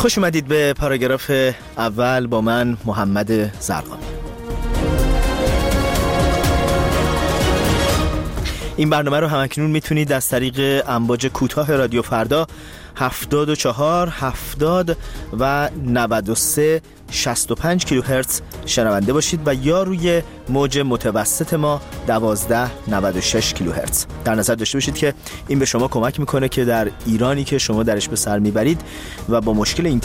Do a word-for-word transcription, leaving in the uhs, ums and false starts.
خوش اومدید به پاراگراف اول با من محمد زرقانی. این برنامه رو همکنون میتونید از طریق امواج کوتاه رادیو فردا هفتاد و چهار، هفتاد و نود و سه شصت و پنج کیلوهرتز شنونده باشید و یا روی موج متوسط ما دوازده نود و شش کیلوهرتز. در نظر داشته باشید که این به شما کمک میکنه که در ایرانی که شما درش به سر میبرید و با مشکل این